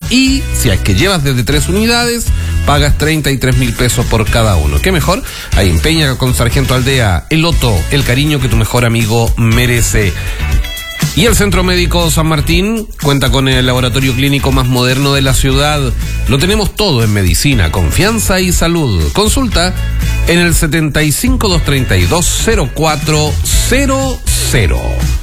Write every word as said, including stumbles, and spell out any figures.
y si es que llevas desde tres unidades, pagas treinta y tres mil pesos por cada uno. ¿Qué mejor? Ahí en Peña con Sargento Aldea, el Loto, el cariño que tu mejor amigo merece. Y el Centro Médico San Martín cuenta con el laboratorio clínico más moderno de la ciudad. Lo tenemos todo en medicina, confianza y salud. Consulta en el setenta y cinco, doscientos treinta y dos, cero cuatro cero cero.